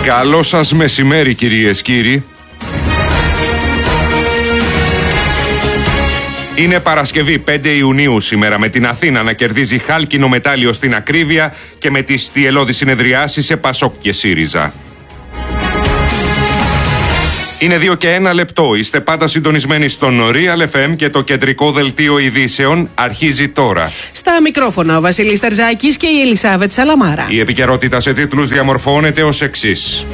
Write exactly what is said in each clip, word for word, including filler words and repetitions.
Καλό σας μεσημέρι, κυρίες κύριοι. Είναι Παρασκευή πέντε Ιουνίου σήμερα, με την Αθήνα να κερδίζει χάλκινο μετάλλιο στην ακρίβεια και με τις θυελλώδεις συνεδριάσεις σε Πασόκ και ΣΥΡΙΖΑ. Είναι δύο και ένα λεπτό. Είστε πάντα συντονισμένοι στον Real εφ εμ και το κεντρικό δελτίο ειδήσεων αρχίζει τώρα. Στα μικρόφωνα ο Βασίλης Τερζάκης και η Ελισάβετ Σαλαμάρα. Η επικαιρότητα σε τίτλους διαμορφώνεται ως εξής.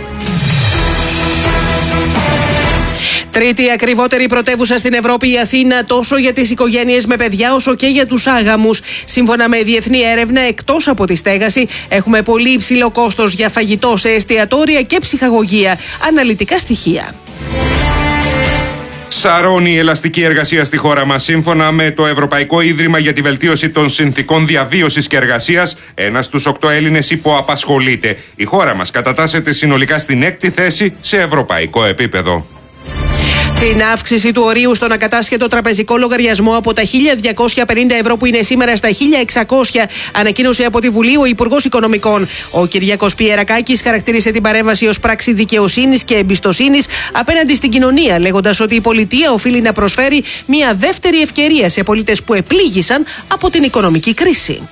Τρίτη ακριβότερη πρωτεύουσα στην Ευρώπη η Αθήνα, τόσο για τις οικογένειες με παιδιά όσο και για τους άγαμους. Σύμφωνα με διεθνή έρευνα, εκτός από τη στέγαση, έχουμε πολύ υψηλό κόστος για φαγητό σε εστιατόρια και ψυχαγωγία. Αναλυτικά στοιχεία. Σαρώνει η ελαστική εργασία στη χώρα μας. Σύμφωνα με το Ευρωπαϊκό Ίδρυμα για τη Βελτίωση των Συνθηκών Διαβίωσης και Εργασίας, ένας στους οκτώ Έλληνες υποαπασχολείται. Η χώρα μας κατατάσσεται συνολικά στην έκτη θέση σε ευρωπαϊκό επίπεδο. Την αύξηση του ορίου στον ακατάσχετο τραπεζικό λογαριασμό από τα χίλια διακόσια πενήντα ευρώ που είναι σήμερα στα χίλια εξακόσια ανακοίνωσε από τη Βουλή ο Υπουργός Οικονομικών. Ο Κυριάκος Πιερακάκης χαρακτήρισε την παρέμβαση ως πράξη δικαιοσύνης και εμπιστοσύνης απέναντι στην κοινωνία, λέγοντας ότι η πολιτεία οφείλει να προσφέρει μια δεύτερη ευκαιρία σε πολίτες που επλήγησαν από την οικονομική κρίση.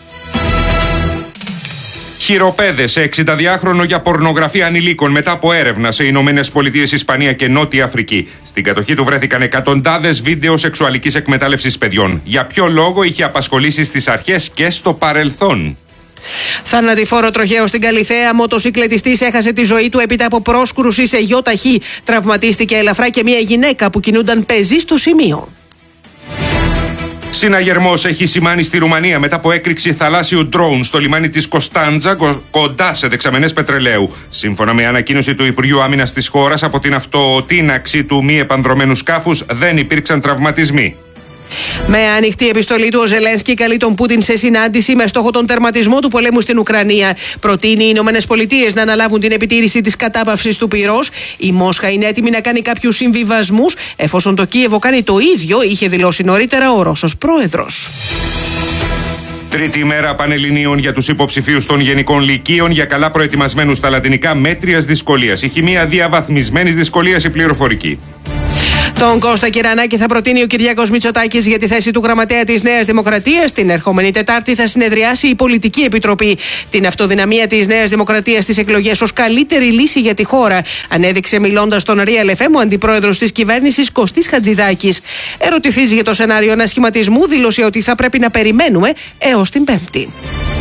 Χειροπέδες σε εξηνταδυάχρονο για πορνογραφία ανηλίκων μετά από έρευνα σε Ηνωμένες Πολιτείες, Ισπανία και Νότια Αφρική. Στην κατοχή του βρέθηκαν εκατοντάδες βίντεο σεξουαλικής εκμετάλλευσης παιδιών. Για ποιο λόγο είχε απασχολήσει στις αρχές και στο παρελθόν. Θανατηφόρο τροχαίο στην Καλιθέα. Μοτοσυκλετιστής έχασε τη ζωή του έπειτα από πρόσκρουση σε γιο ταχύ. Τραυματίστηκε ελαφρά και μια γυναίκα που κινούνταν πεζή στο σημείο. Συναγερμός έχει σημάνει στη Ρουμανία μετά από έκρηξη θαλάσσιου ντρόουν στο λιμάνι της Κωνσταντζα, κοντά σε δεξαμενές πετρελαίου. Σύμφωνα με ανακοίνωση του Υπουργείου Άμυνας της χώρας, από την αυτοτείναξη του μη επανδρωμένου σκάφους δεν υπήρξαν τραυματισμοί. Με ανοιχτή επιστολή του, ο Ζελένσκι καλεί τον Πούτιν σε συνάντηση με στόχο τον τερματισμό του πολέμου στην Ουκρανία. Προτείνει οι Ηνωμένες Πολιτείες να αναλάβουν την επιτήρηση της κατάπαυσης του πυρός. Η Μόσχα είναι έτοιμη να κάνει κάποιους συμβιβασμούς, εφόσον το Κίεβο κάνει το ίδιο, είχε δηλώσει νωρίτερα ο Ρώσος πρόεδρος. Τρίτη ημέρα πανελληνίων για τους υποψηφίους των γενικών λυκείων για καλά προετοιμασμένους στα λατινικά μέτριας δυσκολίας. Η χημεία διαβαθμισμένης δυσκολίας, η πληροφορική. Τον Κώστα Κυρανάκη θα προτείνει ο Κυριάκος Μητσοτάκης για τη θέση του γραμματέα της Νέας Δημοκρατίας. Την ερχόμενη Τετάρτη θα συνεδριάσει η Πολιτική Επιτροπή. Την αυτοδυναμία της Νέας Δημοκρατίας στις εκλογές ως καλύτερη λύση για τη χώρα ανέδειξε μιλώντας στον Real εφ εμ ο αντιπρόεδρος της κυβέρνησης Κωστής Χατζηδάκης. Ερωτηθείς για το σενάριο ανασχηματισμού, δήλωσε ότι θα πρέπει να περιμένουμε έως την Πέμπτη.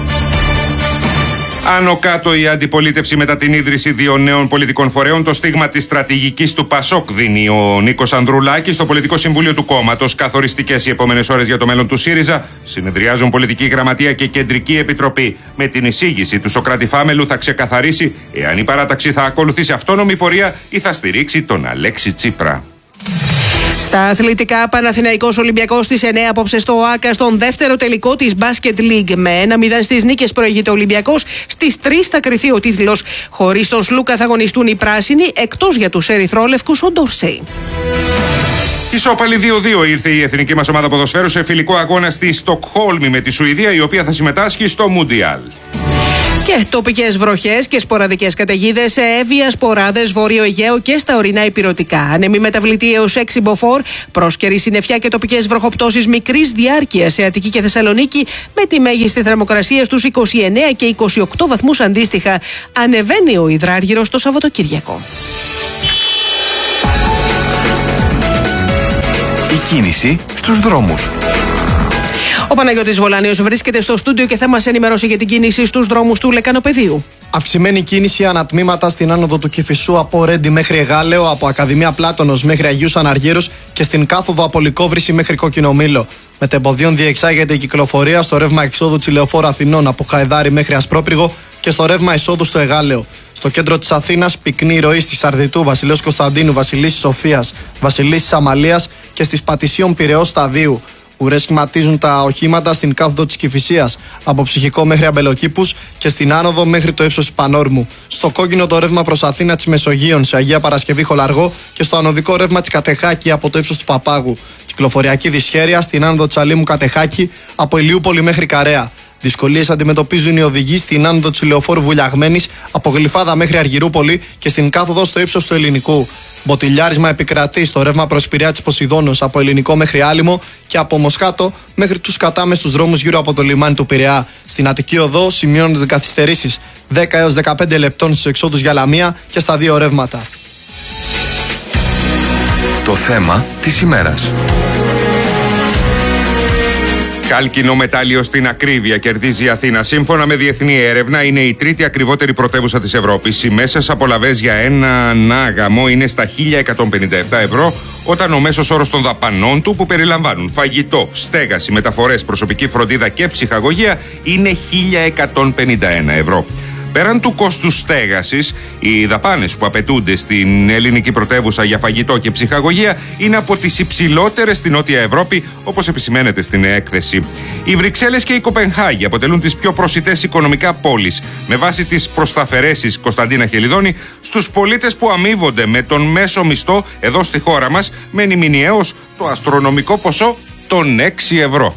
Άνω κάτω η αντιπολίτευση μετά την ίδρυση δύο νέων πολιτικών φορέων. Το στίγμα της στρατηγικής του Πασόκ δίνει ο Νίκος Ανδρουλάκης στο πολιτικό συμβούλιο του κόμματος. Καθοριστικές οι επόμενες ώρες για το μέλλον του ΣΥΡΙΖΑ. Συνεδριάζουν πολιτική γραμματεία και κεντρική επιτροπή. Με την εισήγηση του Σωκράτη Φάμελου θα ξεκαθαρίσει εάν η παράταξη θα ακολουθήσει αυτόνομη πορεία ή θα στηρίξει τον Αλέξη Τσίπρα. Στα αθλητικά, Παναθηναϊκός Ολυμπιακός στις εννέα απόψε στο ΟΑΚΑ στον δεύτερο τελικό της Basket League. Με ένα μηδέν στις νίκες προηγείται ο Ολυμπιακός. Στις τρεις θα κριθεί ο τίτλος. Χωρίς τον Σλούκα θα αγωνιστούν οι πράσινοι, εκτός για τους ερυθρόλευκους ο Ντόρσεϊ. Ισόπαλη δύο δύο ήρθε η εθνική μας ομάδα ποδοσφαίρου σε φιλικό αγώνα στη Στοκχόλμη με τη Σουηδία, η οποία θα συμμετάσχει στο Μουντιάλ. Και τοπικές βροχές και σποραδικές καταιγίδες σε Εύβοια, Σποράδες, Βόρειο Αιγαίο και στα ορεινά Ηπειρωτικά. Άνεμη μεταβλητή έως έξι μποφόρ, πρόσκαιρη συννεφιά και τοπικές βροχοπτώσεις μικρής διάρκειας σε Αττική και Θεσσαλονίκη, με τη μέγιστη θερμοκρασία στους είκοσι εννέα και είκοσι οκτώ βαθμούς αντίστοιχα. Ανεβαίνει ο υδράργυρος το Σαββατοκύριακο. Η κίνηση στους δρόμους. Ο Παναγιώτης Βολάνιος βρίσκεται στο στούντιο και θα μας ενημερώσει για την κίνηση στους δρόμους του Λεκανοπεδίου. Αυξημένη κίνηση ανατμήματα στην άνοδο του Κηφισού από Ρέντι μέχρι Εγάλεο, από Ακαδημία Πλάτωνος μέχρι Αγίους Αναργύρους και στην κάθοδο από Λυκόβρηση μέχρι Κοκκινομήλο. Μετεμποδίων διεξάγεται η κυκλοφορία στο ρεύμα εξόδου Τσιλεοφόρου Αθηνών από Χαϊδάρη μέχρι Ασπρόπυργο και στο ρεύμα εισόδου στο Εγάλεο. Στο κέντρο της Αθήνας, πυκνή ροή στη Σαρδιτού, Βασιλέως Κωνσταντίνου, Βασιλίσσης Σοφίας, Βασιλίσσης Αμαλίας και στις Πατησίων Πειραιώς Σταδίου. Ουρές σχηματίζουν τα οχήματα στην κάθοδο της Κηφισίας, από Ψυχικό μέχρι Αμπελοκήπους και στην άνοδο μέχρι το ύψος της Πανόρμου. Στο κόκκινο το ρεύμα προς Αθήνα της Μεσογείων, σε Αγία Παρασκευή Χολαργό και στο ανωδικό ρεύμα της Κατεχάκη από το ύψος του Παπάγου. Κυκλοφοριακή δυσχέρεια στην άνοδο της Αλήμου Κατεχάκη από Ηλιούπολη μέχρι Καρέα. Δυσκολίες αντιμετωπίζουν οι οδηγοί στην άνοδο της λεωφόρου Βουλιαγμένης από Γλυφάδα μέχρι Αργυρούπολη και στην κάθοδο στο ύψος του Ελληνικού. Μποτιλιάρισμα επικρατεί στο ρεύμα προς Πειραιά της Ποσειδώνος από Ελληνικό μέχρι Άλυμο και από Μοσχάτο μέχρι τους κατάμεστους δρόμους γύρω από το λιμάνι του Πειραιά. Στην Αττική Οδό σημειώνονται καθυστερήσεις δέκα έως δεκαπέντε λεπτών στους εξόδους για Λαμία και στα δύο ρεύματα. Το θέμα της ημέρας. Κάλκινο μετάλλιο στην ακρίβεια κερδίζει η Αθήνα. Σύμφωνα με διεθνή έρευνα, είναι η τρίτη ακριβότερη πρωτεύουσα της Ευρώπης. Οι μέσες απολαβές για έναν γαμό είναι στα χίλια εκατόν πενήντα επτά ευρώ, όταν ο μέσος όρος των δαπανών του, που περιλαμβάνουν φαγητό, στέγαση, μεταφορές, προσωπική φροντίδα και ψυχαγωγία, είναι χίλια εκατόν πενήντα ένα ευρώ. Πέραν του κόστους στέγασης, οι δαπάνες που απαιτούνται στην ελληνική πρωτεύουσα για φαγητό και ψυχαγωγία είναι από τις υψηλότερες στην Νότια Ευρώπη, όπως επισημαίνεται στην έκθεση. Οι Βρυξέλλες και η Κοπενχάγη αποτελούν τις πιο προσιτές οικονομικά πόλεις, με βάση τις προσταφαιρέσεις Κωνσταντίνα Χελιδόνη, στους πολίτες που αμείβονται με τον μέσο μισθό εδώ στη χώρα μας, μένει μηνιαίος το αστρονομικό ποσό των έξι ευρώ.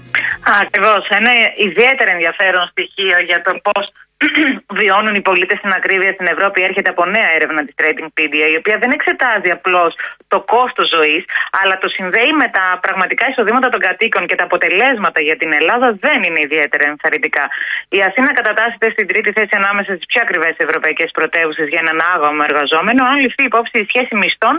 Ακριβώς. Ένα ιδιαίτερα ενδιαφέρον στοιχείο για το πώς βιώνουν οι πολίτες στην ακρίβεια στην Ευρώπη έρχεται από νέα έρευνα της Ratingpedia, η οποία δεν εξετάζει απλώς το κόστος ζωής, αλλά το συνδέει με τα πραγματικά εισοδήματα των κατοίκων, και τα αποτελέσματα για την Ελλάδα δεν είναι ιδιαίτερα ενθαρρυντικά. Η Αθήνα κατατάσσεται στην τρίτη θέση ανάμεσα στις πιο ακριβές ευρωπαϊκές πρωτεύουσες για έναν άγαμο εργαζόμενο, αν ληφθεί υπόψη η σχέση μισθών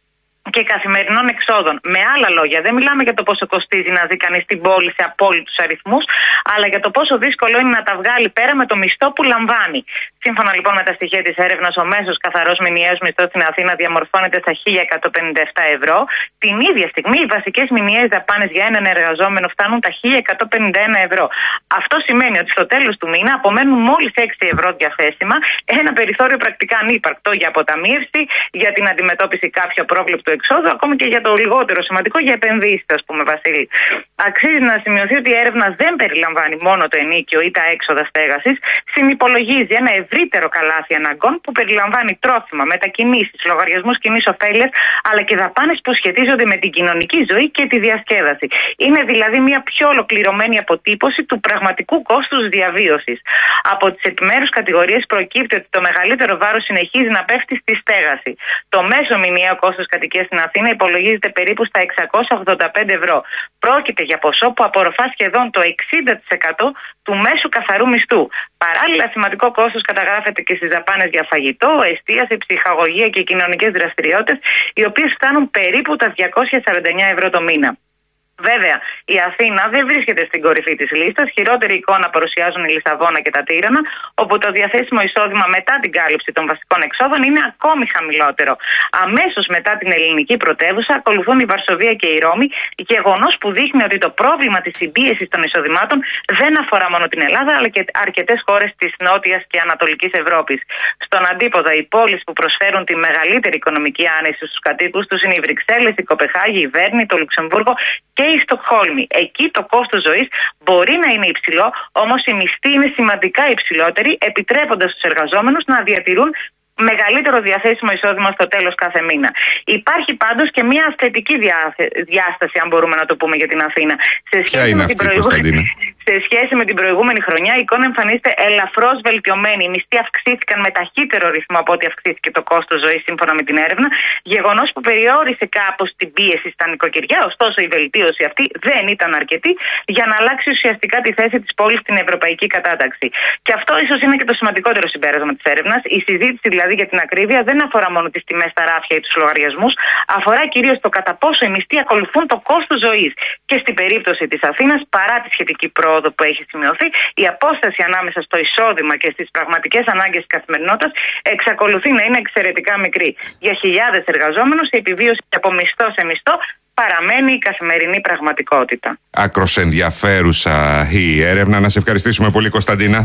και καθημερινών εξόδων. Με άλλα λόγια, δεν μιλάμε για το πόσο κοστίζει να ζει κανείς στην πόλη σε απόλυτους αριθμούς, αλλά για το πόσο δύσκολο είναι να τα βγάλει πέρα με το μισθό που λαμβάνει. Σύμφωνα λοιπόν με τα στοιχεία της έρευνας, ο μέσος καθαρός μηνιαίος μισθός στην Αθήνα διαμορφώνεται στα χίλια εκατόν πενήντα επτά ευρώ. Την ίδια στιγμή, οι βασικές μηνιαίες δαπάνες για έναν εργαζόμενο φτάνουν τα χίλια εκατόν πενήντα ένα ευρώ. Αυτό σημαίνει ότι στο τέλος του μήνα απομένουν μόλις έξι ευρώ διαθέσιμα, ένα περιθώριο πρακτικά ανύπαρκτο για αποταμίευση, για την αντιμετώπιση κάποιου απρόβλεπτου εξόδου, ακόμη και για το λιγότερο σημαντικό, για επενδύσεις, ας πούμε, Βασίλη. Αξίζει να σημειωθεί ότι η έρευνα δεν περιλαμβάνει μόνο το ενίκιο ή τα έξοδα στέγασης, συνυπολογίζει ένα ευρύτερο καλάθι αναγκών που περιλαμβάνει τρόφιμα, μετακινήσεις, λογαριασμούς κοινής ωφέλειας, αλλά και δαπάνες που σχετίζονται με την κοινωνική ζωή και τη διασκέδαση. Είναι δηλαδή μια πιο ολοκληρωμένη αποτύπωση του πραγματικού κόστους διαβίωσης. Από τις επιμέρους κατηγορίες προκύπτει ότι το μεγαλύτερο βάρος συνεχίζει να πέφτει στη στέγαση. Το μέσο μηνιαίο κόστος κατοικίας στην Αθήνα υπολογίζεται περίπου στα εξακόσια ογδόντα πέντε ευρώ. Πρόκειται για ποσό που απορροφά σχεδόν το εξήντα τοις εκατό του μέσου καθαρού μισθού. Παράλληλα, σημαντικό κόστος καταγράφεται και στις δαπάνες για φαγητό, εστίαση, ψυχαγωγία και κοινωνικές δραστηριότητες, οι οποίες φτάνουν περίπου τα διακόσια σαράντα εννέα ευρώ το μήνα. Βέβαια, η Αθήνα δεν βρίσκεται στην κορυφή της λίστας. Χειρότερη εικόνα παρουσιάζουν η Λισαβόνα και τα Τύρανα, όπου το διαθέσιμο εισόδημα μετά την κάλυψη των βασικών εξόδων είναι ακόμη χαμηλότερο. Αμέσως μετά την ελληνική πρωτεύουσα ακολουθούν η Βαρσοβία και η Ρώμη, γεγονός που δείχνει ότι το πρόβλημα της συμπίεσης των εισοδημάτων δεν αφορά μόνο την Ελλάδα, αλλά και αρκετές χώρες της Νότιας και Ανατολικής Ευρώπης. Στον αντίποδα, οι πόλεις που προσφέρουν τη μεγαλύτερη οικονομική άνεση στους κατοίκους τους είναι οι Βρυξέλλες, η Κοπεχάγη, η Βέρνη, το Λουξεμβούργο και η Στοκχόλμη. Εκεί το κόστος ζωής μπορεί να είναι υψηλό, όμως η μισθή είναι σημαντικά υψηλότερη, επιτρέποντας στους εργαζόμενους να διατηρούν μεγαλύτερο διαθέσιμο εισόδημα στο τέλος κάθε μήνα. Υπάρχει πάντως και μια θετική διάσταση, αν μπορούμε να το πούμε, για την Αθήνα. Σε σχέση, με την, προηγούμενη... Σε σχέση με την προηγούμενη χρονιά, η εικόνα εμφανίζεται ελαφρώς βελτιωμένη. Οι μισθοί αυξήθηκαν με ταχύτερο ρυθμό από ό,τι αυξήθηκε το κόστος ζωής, σύμφωνα με την έρευνα. Γεγονός που περιόρισε κάπως την πίεση στα νοικοκυριά. Ωστόσο, η βελτίωση αυτή δεν ήταν αρκετή για να αλλάξει ουσιαστικά τη θέση της πόλης στην ευρωπαϊκή κατάταξη. Και αυτό ίσως είναι και το σημαντικότερο συμπέρασμα της έρευνας. Η συζήτηση δηλαδή για την ακρίβεια δεν αφορά μόνο τις τιμές στα ράφια ή τους λογαριασμούς, αφορά κυρίως το κατά πόσο οι μισθοί ακολουθούν το κόστος ζωής. Και στην περίπτωση της Αθήνας, παρά τη σχετική πρόοδο που έχει σημειωθεί, η απόσταση ανάμεσα στο εισόδημα και στις πραγματικές ανάγκες της καθημερινότητας εξακολουθεί να είναι εξαιρετικά μικρή. Για χιλιάδες εργαζόμενους, η επιβίωση από μισθό σε μισθό παραμένει η καθημερινή πραγματικότητα. Άκρος ενδιαφέρουσα η έρευνα. Να σε ευχαριστήσουμε πολύ, Κωνσταντίνα.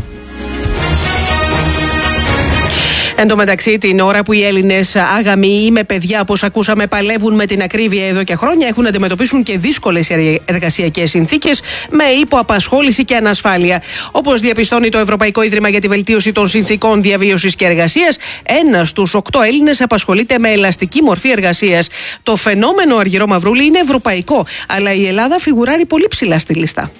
Εν τω μεταξύ, την ώρα που οι Έλληνες άγαμοι ή με παιδιά, όπως ακούσαμε, παλεύουν με την ακρίβεια εδώ και χρόνια, έχουν να αντιμετωπίσουν και δύσκολες εργασιακές συνθήκες με υποαπασχόληση και ανασφάλεια. Όπως διαπιστώνει το Ευρωπαϊκό Ίδρυμα για τη Βελτίωση των Συνθήκων Διαβίωσης και Εργασίας, ένας στους οκτώ Έλληνες απασχολείται με ελαστική μορφή εργασίας. Το φαινόμενο, Αργυρό Μαυρούλη, είναι ευρωπαϊκό, αλλά η Ελλάδα φιγουράρει πολύ ψηλά στη λίστα.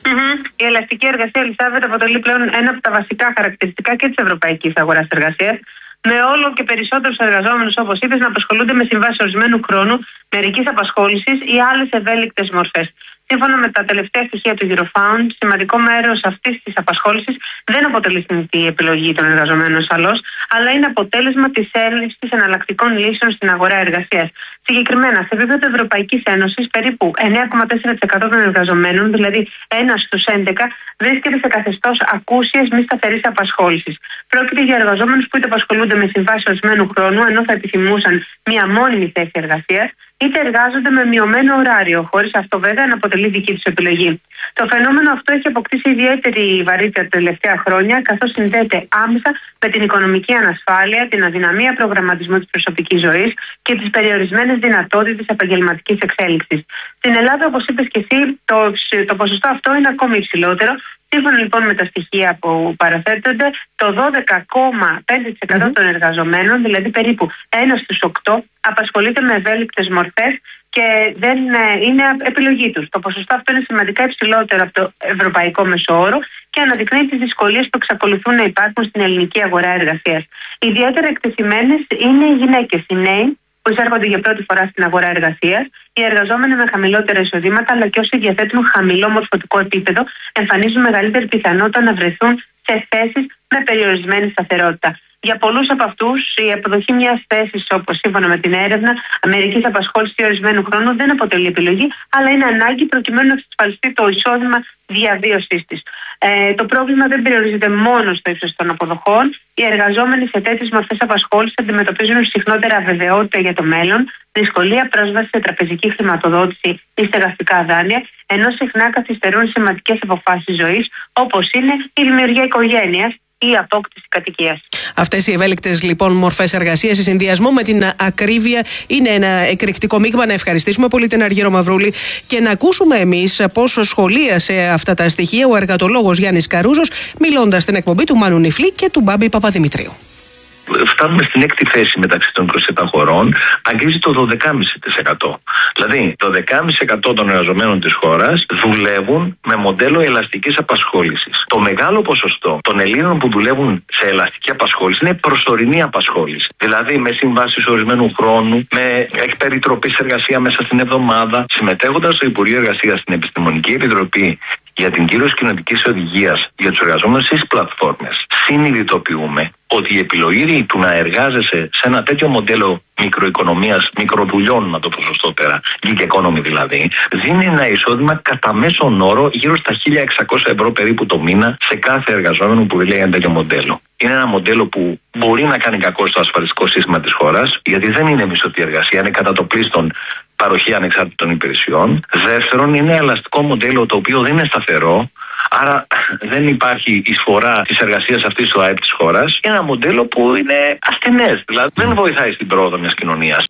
Mm-hmm. Η ελαστική εργασία, Ελισάβετ, αποτελεί πλέον ένα από τα βασικά χαρακτηριστικά και της ευρωπαϊκής αγοράς εργασίας, με όλο και περισσότερους εργαζόμενους, όπως είπες, να απασχολούνται με συμβάσεις ορισμένου χρόνου, μερικής απασχόλησης ή άλλες ευέλικτες μορφές. Σύμφωνα με τα τελευταία στοιχεία του Eurofound, σημαντικό μέρος αυτής της απασχόλησης δεν αποτελεί συνηθή επιλογή των εργαζομένων ασφαλώς, αλλά είναι αποτέλεσμα της έλλειψης εναλλακτικών λύσεων στην αγορά εργασίας. Συγκεκριμένα, σε επίπεδο Ευρωπαϊκής Ένωσης, περίπου εννέα κόμμα τέσσερα τοις εκατό των εργαζομένων, δηλαδή ένα στους έντεκα, βρίσκεται σε καθεστώς ακούσιας μη σταθερής απασχόλησης. Πρόκειται για εργαζόμενους που είτε απασχολούνται με συμβάσεις ορισμένου χρόνου, ενώ θα επιθυμούσαν μία μόνιμη θέση εργασίας, είτε εργάζονται με μειωμένο ωράριο, χωρίς αυτό βέβαια να αποτελεί δική τους επιλογή. Το φαινόμενο αυτό έχει αποκτήσει ιδιαίτερη βαρύτητα τα τελευταία χρόνια, καθώς συνδέεται άμεσα με την οικονομική ανασφάλεια, την αδυναμία προγραμματισμού της προσωπικής ζωής και τις περιορισμένες δυνατότητες επαγγελματικής εξέλιξης. Στην Ελλάδα, όπως είπες και εσύ, το, το ποσοστό αυτό είναι ακόμη υψηλότερο. Σύμφωνα λοιπόν με τα στοιχεία που παραθέτονται, το δώδεκα κόμμα πέντε τοις εκατό mm-hmm. των εργαζομένων, δηλαδή περίπου ένα στους οκτώ, απασχολείται με ευέλικτες μορφές και δεν είναι επιλογή τους. Το ποσοστό αυτό είναι σημαντικά υψηλότερο από το ευρωπαϊκό μεσόωρο και αναδεικνύει τις δυσκολίες που εξακολουθούν να υπάρχουν στην ελληνική αγορά εργασίας. Ιδιαίτερα εκτεθειμένες είναι οι γυναίκες, οι νέοι, που εισέρχονται για πρώτη φορά στην αγορά εργασίας, οι εργαζόμενοι με χαμηλότερα εισοδήματα, αλλά και όσοι διαθέτουν χαμηλό μορφωτικό επίπεδο, εμφανίζουν μεγαλύτερη πιθανότητα να βρεθούν σε θέσεις με περιορισμένη σταθερότητα. Για πολλούς από αυτούς, η αποδοχή μιας θέσης, όπως σύμφωνα με την έρευνα, μερικής απασχόλησης ορισμένου χρόνου δεν αποτελεί επιλογή, αλλά είναι ανάγκη προκειμένου να εξασφαλιστεί το εισόδημα διαβίωσής της. Ε, το πρόβλημα δεν περιορίζεται μόνο στο ύψος των αποδοχών. Οι εργαζόμενοι σε τέτοιες μορφές απασχόλησης αντιμετωπίζουν συχνότερα αβεβαιότητα για το μέλλον, δυσκολία πρόσβαση σε τραπεζική χρηματοδότηση ή στεγαστικά δάνεια, ενώ συχνά καθυστερούν σημαντικές αποφάσεις ζωής, όπως είναι η δημιουργία οικογένειας ή η απόκτηση κατοικίας. Αυτές οι ευέλικτες λοιπόν μορφές εργασίας, σε συνδυασμό με την ακρίβεια, είναι ένα εκρηκτικό μείγμα. Να ευχαριστήσουμε πολύ την Αργύρο Μαυρούλη και να ακούσουμε εμείς πώς σχολίασε αυτά τα στοιχεία ο εργατολόγος Γιάννης Καρούζος, μιλώντας στην εκπομπή του Μάνου Νιφλή και του Μπάμπη Παπαδημητρίου. Φτάνουμε στην έκτη θέση μεταξύ των είκοσι επτά χωρών, αγγίζει το δώδεκα κόμμα πέντε τοις εκατό. Δηλαδή, το δέκα κόμμα πέντε τοις εκατό των εργαζομένων της χώρας δουλεύουν με μοντέλο ελαστικής απασχόλησης. Το μεγάλο ποσοστό των Ελλήνων που δουλεύουν σε ελαστική απασχόληση είναι προσωρινή απασχόληση. Δηλαδή, με συμβάσεις ορισμένου χρόνου, με εκπεριτροπής εργασία μέσα στην εβδομάδα, συμμετέχοντας στο Υπουργείο Εργασίας στην Επιστημονική Επιτροπή για την κύρωση κοινοτικής οδηγίας για τους εργαζόμενους στις πλατφόρμες, συνειδητοποιούμε ότι η επιλογή του να εργάζεσαι σε ένα τέτοιο μοντέλο μικροοικονομίας, μικροδουλειών, να το πω σωστότερα, gig economy δηλαδή, δίνει ένα εισόδημα κατά μέσον όρο γύρω στα χίλια εξακόσια ευρώ περίπου το μήνα σε κάθε εργαζόμενο που δουλεύει ένα τέτοιο μοντέλο. Είναι ένα μοντέλο που μπορεί να κάνει κακό στο ασφαλιστικό σύστημα της χώρας, γιατί δεν είναι μισθωτή εργασία, είναι κατά το πλείστον παροχή ανεξάρτητων υπηρεσιών. Δεύτερον, είναι ελαστικό μοντέλο το οποίο δεν είναι σταθερό, άρα δεν υπάρχει εισφορά της εργασίας αυτής στο ΑΕΠ της χώρας. Είναι ένα μοντέλο που είναι ασθενές, δηλαδή δεν βοηθάει στην πρόοδο μιας κοινωνίας.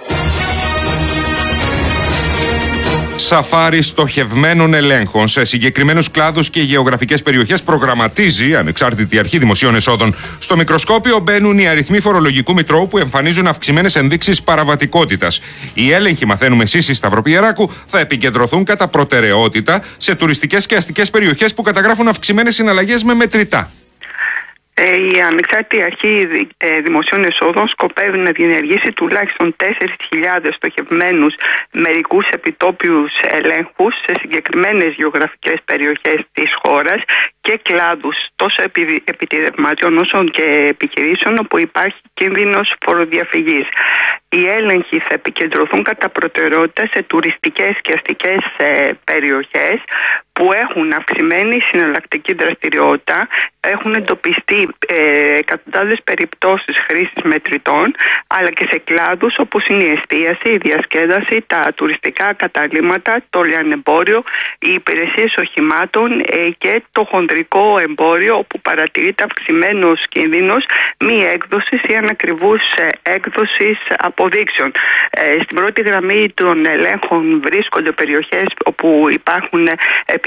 Σαφάρι στοχευμένων ελέγχων σε συγκεκριμένους κλάδους και γεωγραφικές περιοχές προγραμματίζει ανεξάρτητη αρχή δημοσίων εσόδων. Στο μικροσκόπιο μπαίνουν οι αριθμοί φορολογικού μητρώου που εμφανίζουν αυξημένες ενδείξεις παραβατικότητας. Οι έλεγχοι, μαθαίνουμε εσείς, Σταυροπιεράκου, θα επικεντρωθούν κατά προτεραιότητα σε τουριστικές και αστικές περιοχές που καταγράφουν αυξημένες συναλλαγές με μετρητά. Η Ανεξάρτητη Αρχή Δημοσίων Εσόδων σκοπεύει να διενεργήσει τουλάχιστον τέσσερις χιλιάδες στοχευμένους μερικούς επιτόπιους ελέγχους σε συγκεκριμένες γεωγραφικές περιοχές της χώρας και κλάδους τόσο επιτηρευματιών όσο και επιχειρήσεων όπου υπάρχει κίνδυνος φοροδιαφυγής. Οι έλεγχοι θα επικεντρωθούν κατά προτεραιότητα σε τουριστικές και αστικές περιοχές που έχουν αυξημένη συναλλακτική δραστηριότητα, έχουν εντοπιστεί ε, εκατοντάδες περιπτώσεις χρήσης μετρητών, αλλά και σε κλάδους όπως είναι η εστίαση, η διασκέδαση, τα τουριστικά καταλύματα, το λιανεμπόριο, οι υπηρεσίες οχημάτων ε, και το χονδρικό εμπόριο, όπου παρατηρείται αυξημένος κίνδυνος μη έκδοσης ή ανακριβούς ε, έκδοσης αποδείξεων. Ε, στην πρώτη γραμμή των ελέγχων βρίσκονται περιοχές όπου υπάρχουν επιχειρήσεις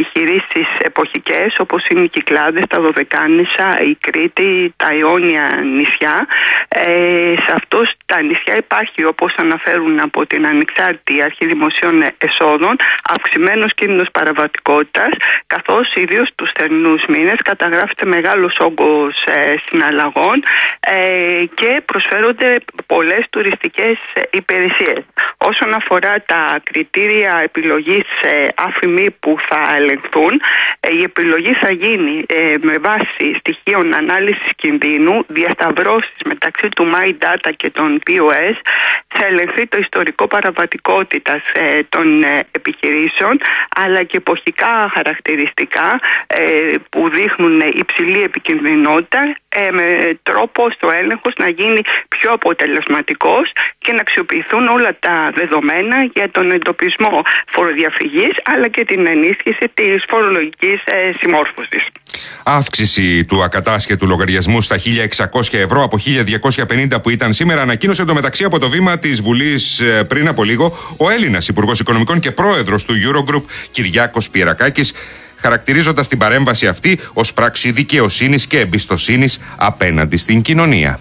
επιχειρήσεις εποχικές όπως είναι οι Κυκλάδες, τα Δωδεκάνησα, η Κρήτη, τα Ιόνια νησιά. Ε, σε αυτούς τα νησιά υπάρχει, όπως αναφέρουν από την Ανεξάρτητη Αρχή Δημοσίων Εσόδων, αυξημένος κίνδυνος παραβατικότητας, καθώς ιδίως τους θερινούς μήνες καταγράφεται μεγάλος όγκος ε, συναλλαγών ε, και προσφέρονται πολλές τουριστικές υπηρεσίες. Όσον αφορά τα κριτήρια επιλογής ε, άφημη που θα ελεγχθούν, ε, η επιλογή θα γίνει ε, με βάση στοιχείων ανάλυσης κινδύνου, διασταυρώσεις μεταξύ του MyData και των πι ο ες, θα ελεγχθεί το ιστορικό παραβατικότητας ε, των ε, επιχειρήσεων, αλλά και εποχικά χαρακτηριστικά ε, που δείχνουν υψηλή επικινδυνότητα, ε, με τρόπο στο έλεγχος να γίνει πιο αποτελεσματικός και να αξιοποιηθούν όλα τα δεδομένα για τον εντοπισμό φοροδιαφυγής, αλλά και την ενίσχυση της φορολογικής ε, συμμόρφωσης. Αύξηση του ακατάσχετου λογαριασμού στα χίλια εξακόσια ευρώ από χίλια διακόσια πενήντα που ήταν σήμερα, ανακοίνωσε εντωμεταξύ από το βήμα της Βουλής πριν από λίγο ο Έλληνας Υπουργός Οικονομικών και Πρόεδρος του Eurogroup Κυριάκος Πιερακάκης, χαρακτηρίζοντας την παρέμβαση αυτή ως πράξη δικαιοσύνης και εμπιστοσύνης απέναντι στην κοινωνία.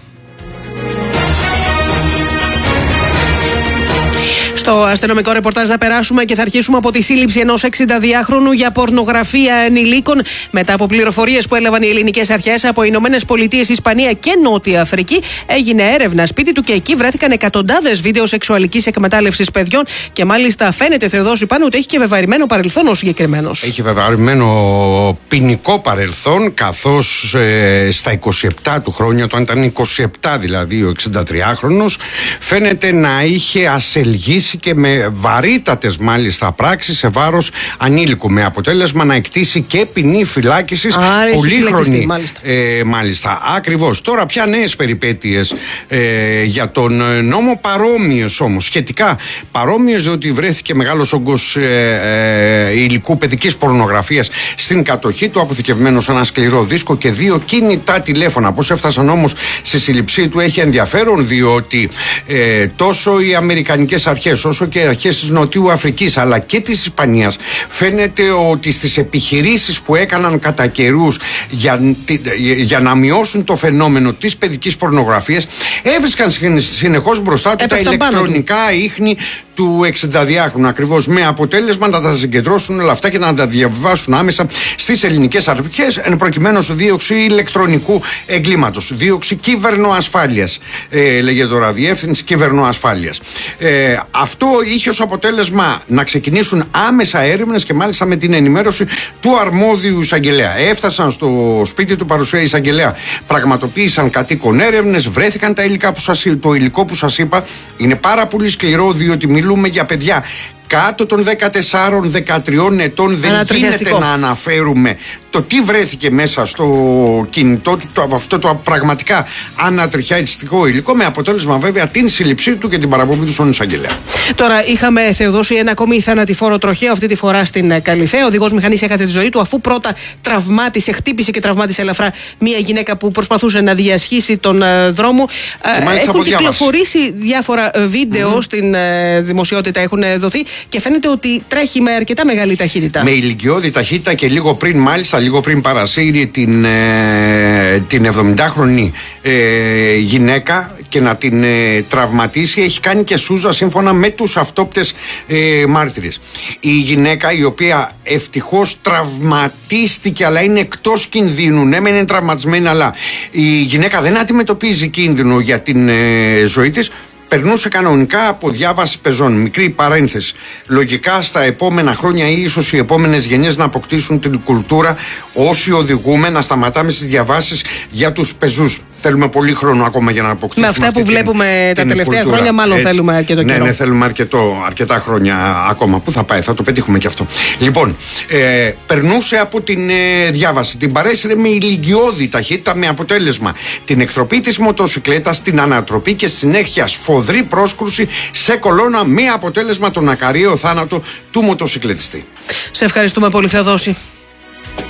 Στο αστυνομικό ρεπορτάζ θα περάσουμε και θα αρχίσουμε από τη σύλληψη ενός εξηνταδυάχρονου για πορνογραφία ενηλίκων. Μετά από πληροφορίες που έλαβαν οι ελληνικές αρχές από Ηνωμένες Πολιτείες, Ισπανία και Νότια Αφρική, έγινε έρευνα σπίτι του και εκεί βρέθηκαν εκατοντάδες βίντεο σεξουαλικής εκμετάλλευσης παιδιών. Και μάλιστα φαίνεται, Θεοδόση, πάνω ότι έχει και βεβαρημένο παρελθόν ο συγκεκριμένος. Έχει βεβαρημένο ποινικό παρελθόν, καθώς ε, στα είκοσι επτά του χρόνια, όταν ήταν είκοσι επτά δηλαδή ο εξηντατριάχρονος, φαίνεται να είχε ασελγήσει και με βαρύτατες μάλιστα πράξεις σε βάρος ανήλικου, με αποτέλεσμα να εκτίσει και ποινή φυλάκισης πολύχρονη. Μάλιστα. Ε, μάλιστα, ακριβώς. Τώρα πια νέες περιπέτειες ε, για τον νόμο, παρόμοιες όμως, σχετικά παρόμοιες, διότι βρέθηκε μεγάλος όγκος ε, ε, υλικού παιδικής πορνογραφίας στην κατοχή του, αποθηκευμένο σε ένα σκληρό δίσκο και δύο κινητά τηλέφωνα. Πώς έφτασαν όμως στη σύλληψή του έχει ενδιαφέρον, διότι ε, τόσο οι αμερικανικές αρχές όσο και οι αρχές της Νοτιού Αφρικής αλλά και της Ισπανίας, φαίνεται ότι στις επιχειρήσεις που έκαναν κατά καιρούς για, για να μειώσουν το φαινόμενο της παιδικής πορνογραφίας, έβρισκαν συνεχώς μπροστά του τα ηλεκτρονικά ίχνη του εξηνταδυάχρονου, ακριβώς, με αποτέλεσμα να τα συγκεντρώσουν όλα αυτά και να τα διαβιβάσουν άμεσα στις ελληνικές αρχές, εν προκειμένου στο δίωξη ηλεκτρονικού εγκλήματος, δίωξη κύβερνο-ασφάλειας, ε, λέγεται τώρα, διεύθυνση κύβερνο-ασφάλειας. Ε, αυτό είχε ως αποτέλεσμα να ξεκινήσουν άμεσα έρευνες και μάλιστα με την ενημέρωση του αρμόδιου εισαγγελέα. Έφτασαν στο σπίτι του παρουσία εισαγγελέα, πραγματοποίησαν κατοίκον έρευνες, βρέθηκαν τα υλικά που σας, το υλικό που σας είπα. Είναι πάρα πολύ σκληρό, διότι μιλούμε για παιδιά κάτω των δεκατεσσάρων δεκατριών ετών. Δεν γίνεται να αναφέρουμε το τι βρέθηκε μέσα στο κινητό του, το, αυτό το πραγματικά ανατριχιαστικό υλικό, με αποτέλεσμα βέβαια την σύλληψή του και την παραπομπή του στον εισαγγελέα. Τώρα είχαμε, Θεοδόση, ένα ακόμη θανατηφόρο τροχαίο, αυτή τη φορά στην Καλιθέα. Ο οδηγός μηχανής έχασε τη ζωή του αφού πρώτα τραυμάτισε, χτύπησε και τραυμάτισε ελαφρά μία γυναίκα που προσπαθούσε να διασχίσει τον uh, δρόμο. Uh, έχουν κυκλοφορήσει διάφορα βίντεο mm-hmm. στην uh, δημοσιότητα, έχουν δοθεί και φαίνεται ότι τρέχει με αρκετά μεγάλη ταχύτητα. Με ηλικιώδη ταχύτητα και λίγο πριν, μάλιστα, λίγο πριν παρασύρει την, ε, την εβδομηντάχρονη ε, γυναίκα και να την ε, τραυματίσει, έχει κάνει και σούζα σύμφωνα με τους αυτόπτες ε, μάρτυρες. Η γυναίκα, η οποία ευτυχώς τραυματίστηκε αλλά είναι εκτός κινδύνου, ναι μεν είναι τραυματισμένη, αλλά η γυναίκα δεν αντιμετωπίζει κίνδυνο για την ε, ζωή της, περνούσε κανονικά από διάβαση πεζών. Μικρή παρένθεση. Λογικά στα επόμενα χρόνια ή ίσως οι επόμενες γενιές να αποκτήσουν την κουλτούρα, όσοι οδηγούμε, να σταματάμε στις διαβάσεις για τους πεζούς. Θέλουμε πολύ χρόνο ακόμα για να αποκτήσουμε. Με αυτά αυτή που την, βλέπουμε την τα τελευταία κουλτούρα. Χρόνια, μάλλον έτσι. Θέλουμε αρκετό καιρό. Ναι, ναι, θέλουμε αρκετό, αρκετά χρόνια ακόμα. Πού θα πάει, θα το πετύχουμε και αυτό. Λοιπόν, ε, περνούσε από την ε, διάβαση. Την παρέσυρε με ηλικιώδη ταχύτητα, με αποτέλεσμα την εκτροπή της μοτοσυκλέτας, την ανατροπή και συνέχεια σφοδρή πρόσκρουση σε κολόνα, με αποτέλεσμα τον ακαριαίο θάνατο του μοτοσυκλετιστή. Σε ευχαριστούμε πολύ, Θεοδόση.